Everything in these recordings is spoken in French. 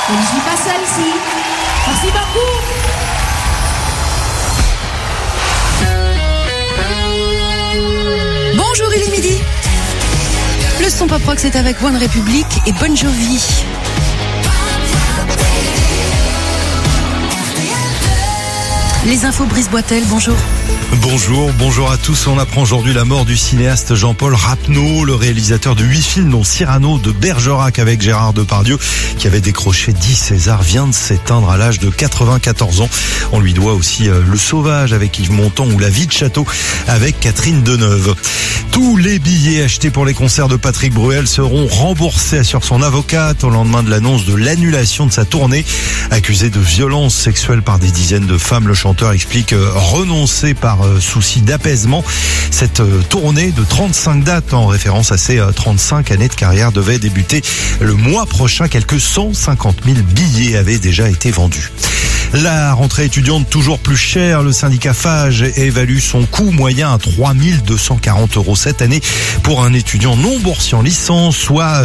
Je ne suis pas seule ici. Merci beaucoup. Bonjour, il est midi. Le son pop rock, c'est avec One Republic et Bon Jovi. Les infos, Brice Boitel, bonjour. Bonjour à tous. On apprend aujourd'hui la mort du cinéaste Jean-Paul Rapneau, le réalisateur de 8 films dont Cyrano de Bergerac avec Gérard Depardieu, qui avait décroché 10 Césars, vient de s'éteindre à l'âge de 94 ans. On lui doit aussi Le Sauvage avec Yves Montand ou La Vie de Château avec Catherine Deneuve. Tous les billets achetés pour les concerts de Patrick Bruel seront remboursés, assure son avocate, au lendemain de l'annonce de l'annulation de sa tournée. Accusé de violences sexuelles par des dizaines de femmes, le chanteur explique renoncer par souci d'apaisement. Cette tournée de 35 dates, en référence à ses 35 années de carrière, devait débuter le mois prochain. Quelques 150 000 billets avaient déjà été vendus. La rentrée étudiante toujours plus chère. Le syndicat FAGE évalue son coût moyen à 3 240 € cette année pour un étudiant non boursier en licence, soit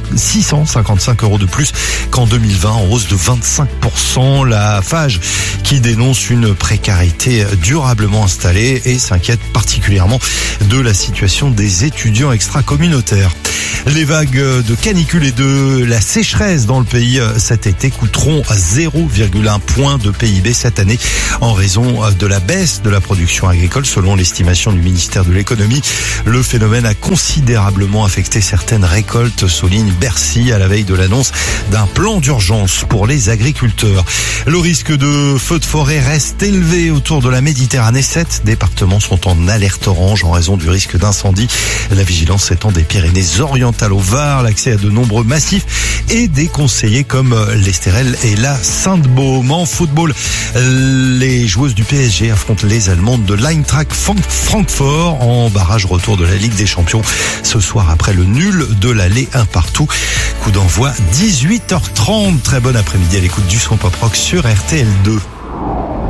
655 € de plus qu'en 2020, en hausse de 25%. La FAGE qui dénonce une précarité durablement installée et s'inquiète particulièrement de la situation des étudiants extracommunautaires. Les vagues de canicule et de la sécheresse dans le pays cet été coûteront 0,1 point de PIB cette année en raison de la baisse de la production agricole. Selon l'estimation du ministère de l'économie, le phénomène a considérablement affecté certaines récoltes, souligne Bercy à la veille de l'annonce d'un plan d'urgence pour les agriculteurs. Le risque de feux de forêt reste élevé autour de la Méditerranée. 7 départements sont en alerte orange en raison du risque d'incendie. La vigilance s'étend des Pyrénées-Orientales au Var. L'accès à de nombreux massifs est déconseillé comme l'Estérel et la Sainte-Baume. En football, les joueuses du PSG affrontent les Allemandes de l'Eintracht Francfort en barrage retour de la Ligue des Champions ce soir après le nul de l'aller 1-1. Coup d'envoi 18h30. Très bon après-midi à l'écoute du son pop rock sur RTL2.